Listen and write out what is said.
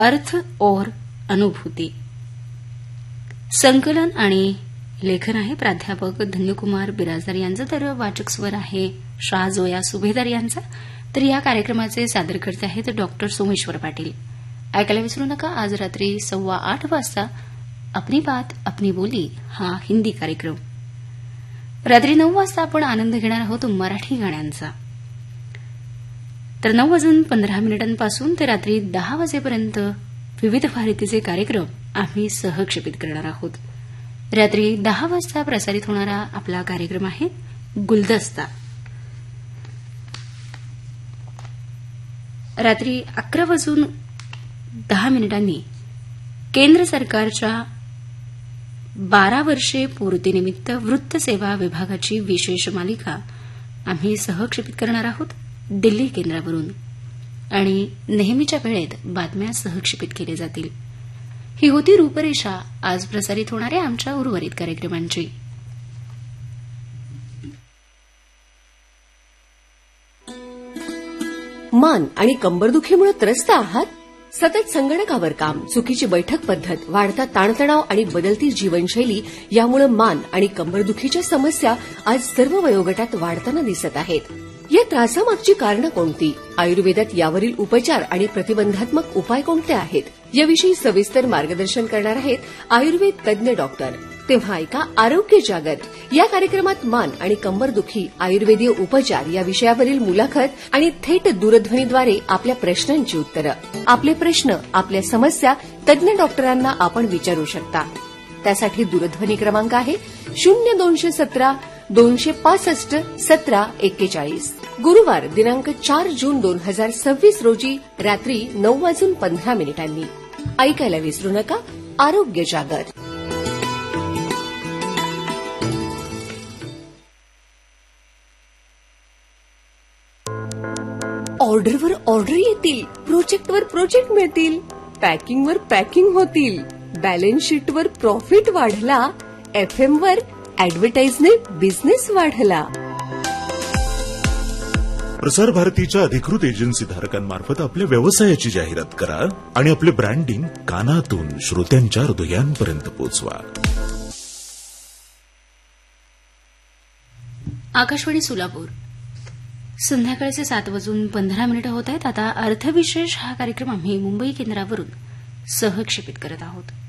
अर्थ और अनुभूती. संकलन आणि लेखन आहे प्राध्यापक धन्यकुमार बिराजदार यांचं, तर वाचक स्वर आहे शाहजोया सुभेदार यांचा. तर या कार्यक्रमाचे सादरकर्ते आहेत डॉक्टर सोमेश्वर पाटील. ऐकायला विसरू नका, आज रात्री 8:15 वाजता अपनी बात अपनी बोली हा हिंदी कार्यक्रम. रात्री 9 वाजता आपण आनंद घेणार आहोत मराठी गाण्यांचा. तर 9:15 ते रात्री 10 वाजेपर्यंत विविध भारतीचे कार्यक्रम आम्ही सहक्षेपित करणार आहोत. रात्री 10 वाजता प्रसारित होणारा आपला कार्यक्रम आहे गुलदस्ता. रात्री 11:10 केंद्र सरकारच्या 12 वर्षे पूर्तीनिमित्त वृत्तसेवा विभागाची विशेष मालिका आम्ही सहक्षेपित करणार आहोत दिल्ली केंद्रावरून, आणि नेहमीच्या वेळेत बातम्या सहक्षेपित केल्या जातील. ही होती रूपरेषा आज प्रसारित होणाऱ्या आमच्या उर्वरित कार्यक्रमांची. मान आणि कंबरदुखीमुळे त्रस्त आहात? सतत संगणकावर काम, चुकीची बैठक पद्धत, वाढता ताणतणाव आणि बदलती जीवनशैली यामुळे मान आणि कंबरदुखीच्या समस्या आज सर्व वयोगटात वाढताना दिसत आहेत. या त्रासामागची कारणं कोणती? आयुर्वेदात यावरील उपचार आणि प्रतिबंधात्मक उपाय कोणते आहेत? याविषयी सविस्तर मार्गदर्शन करणार आहेत आयुर्वेद तज्ञ डॉक्टर. तेव्हा ऐका आरोग्य जागर या कार्यक्रमात मान आणि कंबरदुखी आयुर्वेदीय उपचार या विषयावरील मुलाखत आणि थेट दूरध्वनीद्वारे आपल्या प्रश्नांची उत्तरं. आपले प्रश्न, आपल्या समस्या तज्ञ डॉक्टरांना आपण विचारू शकता. त्यासाठी दूरध्वनी क्रमांक आहे 0217 265 1741. गुरुवार दिनांक 4 जून 2026 रोजी रात्री 9:15 ऐकायला विसरू नका आरोग्य जागर. ऑर्डरवर ऑर्डर येतील, प्रोजेक्टवर प्रोजेक्ट मिळतील, पॅकिंगवर पॅकिंग होतील, बॅलन्स शीटवर प्रॉफिट वाढला, FM वर ऍडव्हर्टाइजने बिझनेस वाढला. प्रसार भारतीच्या अधिकृत एजन्सी धारकांमार्फत आपल्या व्यवसायाची जाहिरात करा आणि आपले ब्रँडिंग कानातून श्रोत्यांच्या हृदयांपर्यंत पोहोचवा. आकाशवाणी सोलापूर, संध्याकाळचे 7:15 होत आहेत. आता अर्थविशेष हा कार्यक्रम आम्ही मुंबई केंद्रावरून सहक्षेपित करत आहोत.